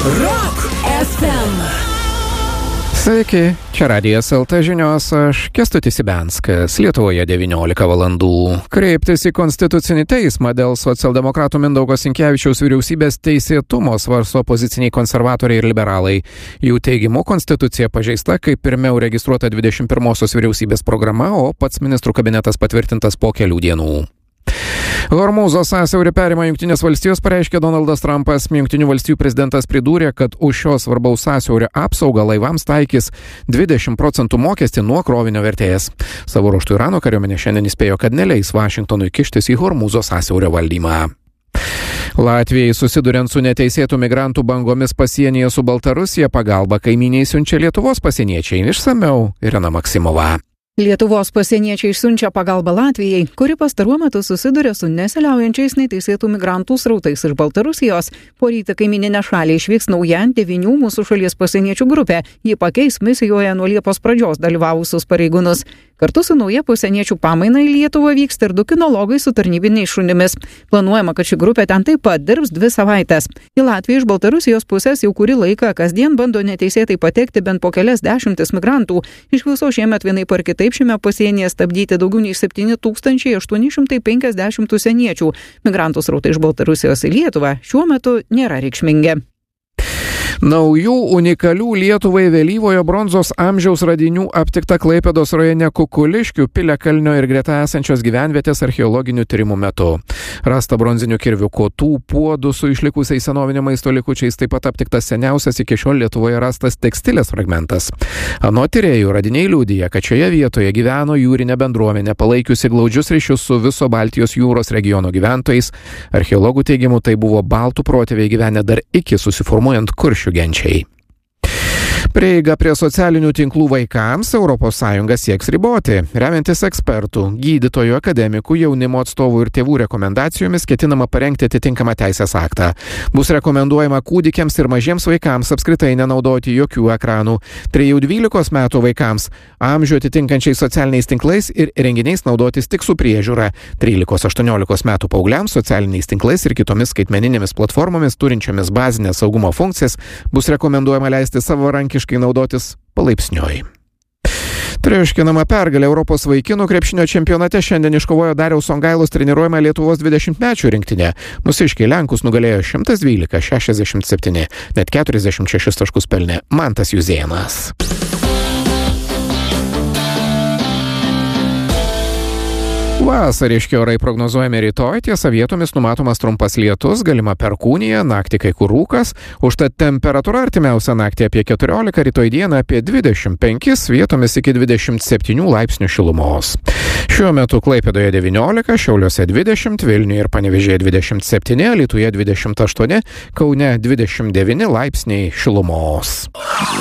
Rock FM. Sveiki, čia Radijas LT žinios, aš Kęstutis Ibenskas, Lietuvoje 19 valandų. Kreiptis į Konstitucinį teismą dėl socialdemokratų Mindaugo Sinkevičiaus vyriausybės teisėtumo svarsto opoziciniai konservatoriai ir liberalai. Jų teigimu Konstitucija pažeista, kai pirmiau registruota 21-osios vyriausybės programa, o pats ministrų kabinetas patvirtintas po kelių dienų. Hormūzo sąsiaurį perima Jungtinės valstijos, pareiškė Donaldas Trumpas. Jungtinių valstijų prezidentas pridūrė, kad už šios svarbaus sąsiaurio apsaugą laivams taikys 20% mokestį nuo krovinio vertės. Savo ruožtu Irano kariuomenė šiandien įspėjo, kad neleis Vašingtonui kištis į Hormūzo sąsiaurio valdymą. Latvijai susiduriant su neteisėtų migrantų bangomis pasienyje su Baltarusija pagalba kaimynei siunčia Lietuvos pasieniečiai. Išsamiau Irena Maksimova. Lietuvos pasieniečiai siunčia pagalbą Latvijai, kuri pastaruoju metu susiduria su nesiliaujančiais neteisėtų migrantų srautais iš Baltarusijos. Poryt kaimyninę šalį išvyks nauja 9 mūsų šalies pasieniečių grupė. Ji pakeis misijoje nuo Liepos pradžios dalyvavusius pareigūnus. Kartu su nauja pasieniečių pamaina į Lietuvą vyksta ir 2 kinologai su tarnybiniais šunimis. Planuojama, kad ši grupė ten taip pat dirbs 2 savaites. Į Latviją iš Baltarusijos pusės jau kurį laiką kasdien bando neteisėtai patekti bent po kelias dešimtis migrantų. Iš viso šiemet vienaip ar kitaip šiame pasienyje stabdyti daugiau nei 7850 užsieniečių. Migrantų srautai iš Baltarusijos į Lietuvą šiuo metu nėra reikšmingi. Naujų unikalių Lietuvai vėlyvojo bronzos amžiaus radinių aptikta Klaipėdos rajone Kukuliškių, Piliakalnio ir greta esančios gyvenvietės archeologinių tyrimų metu. Rasta bronzinių kirvių kotų, puodų su išlikusiais senovinio maisto likučiais, taip pat aptiktas seniausias iki šiol Lietuvoje rastas tekstilės fragmentas. Anot tyrėjų, radiniai liudija, kad šioje vietoje gyveno jūrinė bendruomenė, palaikiusi glaudžius ryšius su viso Baltijos jūros regiono gyventojais. Archeologų teigimu, tai buvo baltų protėviai gyvenę dar iki susiformuojant Kuršių genčiai. Prieiga prie socialinių tinklų vaikams ES sieks riboti. Remiantis ekspertų, gydytojų, akademikų, jaunimo atstovų ir tėvų rekomendacijomis ketinama parengti atitinkamą teisės aktą. Bus rekomenduojama kūdikiams ir mažiems vaikams apskritai nenaudoti jokių ekranų. 3-12 metų vaikams amžių atitinkančiais socialiniais tinklais ir renginiais naudotis tik su priežiūra. 13-18 metų paaugliams socialiniais tinklais ir kitomis skaitmeninėmis platformomis turinčiomis bazinės saugumo funkcijas bus rekomenduojama leisti savarankiškai naudotis palaipsniui. Triuškinama pergalė Europos vaikinų krepšinio čempionate šiandien iškovojo Dariaus Songailos treniruojama Lietuvos 20-mečių rinktinė. Mūsiškiai Lenkus nugalėjo 112-67, net 46 taškus pelnė Mantas Juzėnas. Vasariški orai prognozuojami rytoj, tiesa vietomis numatomas trumpas lietus, galima perkūnija, naktį kai kur rūkas, užtat temperatūra artimiausią naktį apie 14, rytoj dieną apie 25, vietomis iki 27 laipsnių šilumos. Šiuo metu Klaipėdoje 19, Šiauliuose 20, Vilniuje ir Panevėžyje 27, Alytuje 28, Kaune 29 laipsniai šilumos.